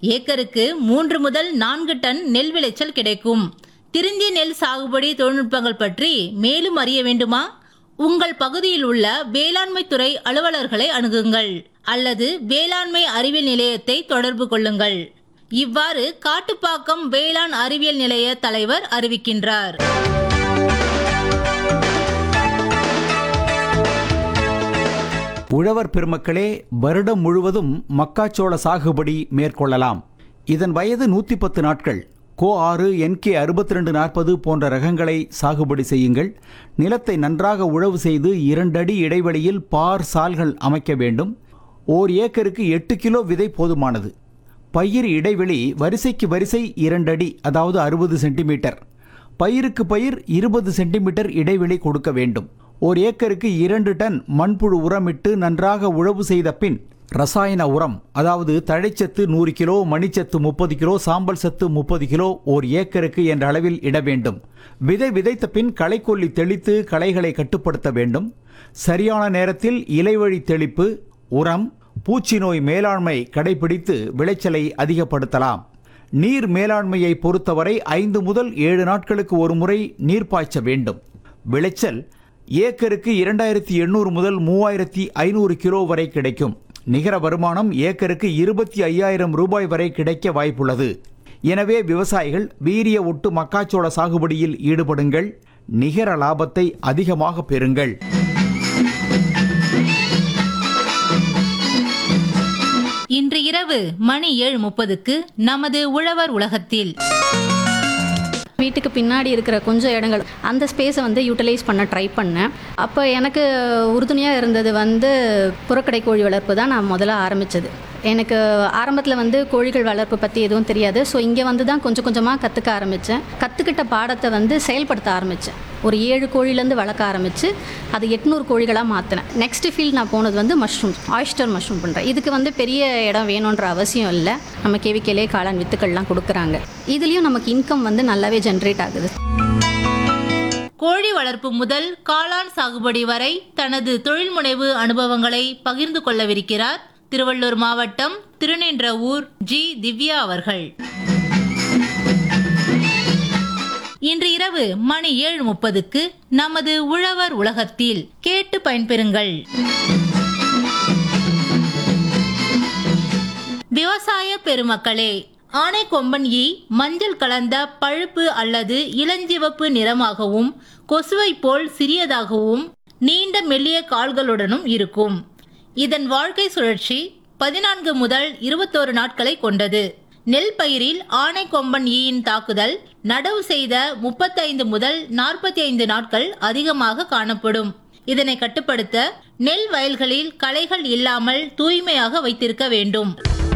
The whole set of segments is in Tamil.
ஏக்கருக்கு 3 முதல் 4 டன் நெல் விளைச்சல் கிடைக்கும். திருந்திய நெல் சாகுபடி தொழில்நுட்பங்கள் பற்றி மேலும் அறிய வேண்டுமா? உங்கள் பகுதியில் உள்ள வேளாண்மை துறை அலுவலர்களை அணுகுங்கள் அல்லது வேளாண்மை அறிவியல் நிலையத்தை தொடர்பு கொள்ளுங்கள். இவ்வாறு காட்டுப்பாக்கம் வேளாண் அறிவியல் நிலைய தலைவர் அறிவிக்கின்றார். உழவர் பெருமக்களே, வருடம் முழுவதும் மக்காச்சோள சாகுபடி மேற்கொள்ளலாம். இதன் வயது 110 நாட்கள். கோ 6, NK 6240 போன்ற ரகங்களை சாகுபடி செய்யுங்கள். நிலத்தை நன்றாக உழவு செய்து 2 அடி இடைவெளியில் பார் சால்கள் அமைக்க வேண்டும். ஓர் ஏக்கருக்கு 8 கிலோ விதை போதுமானது. பயிர் இடைவெளி வரிசைக்கு வரிசை 2 அடி, அதாவது 60 சென்டிமீட்டர். பயிருக்கு பயிர் 20 சென்டிமீட்டர் இடைவெளி கொடுக்க வேண்டும். ஒரு ஏக்கருக்கு 2 டன் மண்புழு உரமிட்டு நன்றாக உழவு செய்த பின் ரசாயன உரம், அதாவது தழைச்சத்து 100 கிலோ, மணிச்சத்து 30 கிலோ, சாம்பல் சத்து 30 கிலோ ஒரு ஏக்கருக்கு என்ற அளவில் இட வேண்டும். விதை விதைத்த பின் களைக்கொல்லி தெளித்து களைகளை கட்டுப்படுத்த வேண்டும். சரியான நேரத்தில் இலைவழி தெளிப்பு, உரம், பூச்சி நோய் மேலாண்மை கடைபிடித்து விளைச்சலை அதிகப்படுத்தலாம். நீர் மேலாண்மையை பொறுத்தவரை 5 முதல் 7 நாட்களுக்கு ஒரு முறை நீர் பாய்ச்ச வேண்டும். விளைச்சல் ஏக்கருக்கு 2800 முதல் 3500 கிலோ வரை கிடைக்கும். நிகர வருமானம் ஏக்கருக்கு 25,000 ரூபாய் வரை கிடைக்க வாய்ப்புள்ளது. எனவே விவசாயிகள் வீரிய ஒட்டு மக்காச்சோள சாகுபடியில் ஈடுபடுங்கள். நிகர லாபத்தை அதிகமாக பெறுங்கள். இன்று இரவு மணி 7:30க்கு நமது உழவர் உலகத்தில் வீட்டுக்கு பின்னாடி இருக்கிற கொஞ்சம் இடங்கள், அந்த ஸ்பேஸை யூட்டிலைஸ் பண்ண ட்ரை பண்ணேன். அப்போ எனக்கு உறுதுணையாக இருந்தது புறக்கடை கோழி வளர்ப்பு தான் நான் முதல்ல ஆரம்பித்தது. எனக்கு ஆரம்பத்தில் கோழிகள் வளர்ப்பு பற்றி எதுவும் தெரியாது. ஸோ இங்கே தான் கொஞ்சம் கொஞ்சமாக கற்றுக்க ஆரம்பித்தேன். கற்றுக்கிட்ட பாடத்தை செயல்படுத்த ஆரம்பித்தேன். ஒரு 7 கோழிலேருந்து வளர்க்க ஆரம்பித்து அது 800 கோழிகளாக மாற்றினேன். நெக்ஸ்ட் ஃபீல்ட் நான் போனது மஷ்ரூம், ஆயிஸ்டர் மஷ்ரூம் பண்ணுறேன். இதுக்கு பெரிய இடம் வேணுன்ற அவசியம் இல்லை. நம்ம கேவிக்கேலே காளான் வித்துக்கள்லாம் கொடுக்குறாங்க. இதுலேயும் நமக்கு இன்கம் நல்லாவே ஜென்ரேட் ஆகுது. கோழி வளர்ப்பு முதல் காளான் சாகுபடி வரை தனது தொழில் முனைவு அனுபவங்களை பகிர்ந்து கொள்ளவிருக்கிறார் திருவள்ளூர் மாவட்டம் திருநின்றவூர் ஜி. திவ்யா அவர்கள். இன்று இரவு மணி 7:30க்கு நமது உழவர் உலகத்தில் கேட்டு பயன்பெறுங்கள். விவசாய பெருமக்களே, ஆனைக்கொம்பன் ஈ மஞ்சள் கலந்த பழுப்பு அல்லது இளஞ்சிவப்பு நிறமாகவும் கொசுவை போல் சிறியதாகவும் நீண்ட மெல்லிய கால்களுடனும் இருக்கும். இதன் வாழ்க்கை சுழற்சி 14 முதல் 21 நாட்களை கொண்டது. நெல் பயிரில் ஆனைக்கொம்பன் ஈயின் தாக்குதல் நடவு செய்த 35 முதல் 45 நாட்கள் அதிகமாக காணப்படும். இதனை கட்டுப்படுத்த நெல் வயல்களில் களைகள் இல்லாமல் தூய்மையாக வைத்திருக்க வேண்டும்.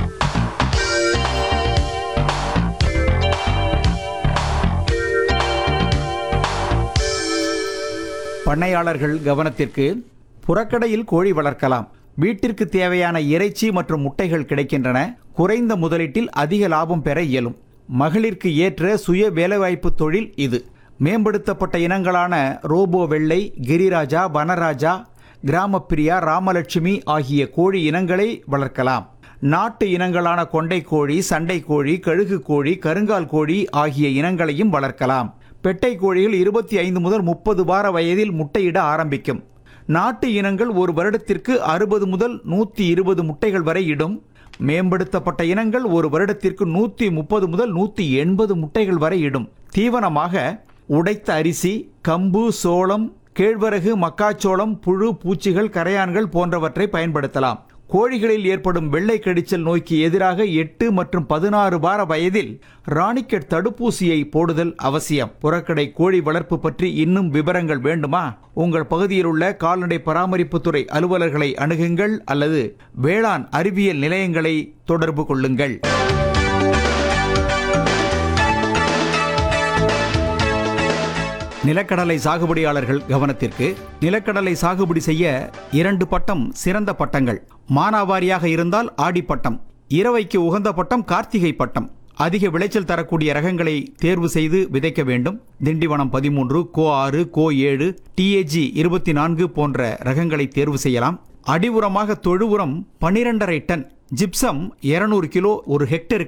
பண்ணையாளர்கள் கவனத்திற்கு. புறக்கடையில் கோழி வளர்க்கலாம். வீட்டிற்கு தேவையான இறைச்சி மற்றும் முட்டைகள் கிடைக்கின்றன. குறைந்த முதலீட்டில் அதிக லாபம் பெற இயலும். மகளிருக்கு ஏற்ற சுய வேலைவாய்ப்பு தொழில் இது. மேம்படுத்தப்பட்ட இனங்களான ரோபோ வெள்ளை, கிரிராஜா, வனராஜா, கிராமப்பிரியா, ராமலட்சுமி ஆகிய கோழி இனங்களை வளர்க்கலாம். நாட்டு இனங்களான கொண்டை கோழி, சண்டை கோழி, கழுகு கோழி, கருங்கால் கோழி ஆகிய இனங்களையும் வளர்க்கலாம். பெட்டை கோழிகள் 25 முதல் 30 வார வயதில் முட்டையிட ஆரம்பிக்கும். நாட்டு இனங்கள் ஒரு வருடத்திற்கு 60 முதல் 120 முட்டைகள் வரை இடும். மேம்படுத்தப்பட்ட இனங்கள் ஒரு வருடத்திற்கு 130 முதல் 180 முட்டைகள் வரை இடும். தீவனமாக உடைத்த அரிசி, கம்பு, சோளம், கேழ்வரகு, மக்காச்சோளம், புழு, பூச்சிகள், கரையான்கள் போன்றவற்றை பயன்படுத்தலாம். கோழிகளில் ஏற்படும் வெள்ளை கடிச்சல் நோய்க்கு எதிராக 8 மற்றும் 16 வார வயதில் ராணிக்கெட் தடுப்பூசியை போடுதல் அவசியம். புறக்கடை கோழி வளர்ப்பு பற்றி இன்னும் விவரங்கள் வேண்டுமா? உங்கள் பகுதியில் உள்ள கால்நடை பராமரிப்புத்துறை அலுவலர்களை அணுகுங்கள் அல்லது வேளாண் அறிவியல் நிலையங்களை தொடர்பு கொள்ளுங்கள். நிலக்கடலை சாகுபடியாளர்கள் கவனத்திற்கு. நிலக்கடலை சாகுபடி செய்ய 2 பட்டம் சிறந்த பட்டங்கள். மானாவாரியாக இருந்தால் ஆடிப்பட்டம், இரவைக்கு உகந்த பட்டம் கார்த்திகை பட்டம். அதிக விளைச்சல் தரக்கூடிய ரகங்களை தேர்வு செய்து விதைக்க வேண்டும். திண்டிவனம் 13, கோ 6, கோ 7, TAG 24 போன்ற ரகங்களை தேர்வு செய்யலாம். அடி உரமாக தொழு உரம் 12.5 டன், ஜிப்சம் 200 கிலோ ஒரு ஹெக்டருக்கு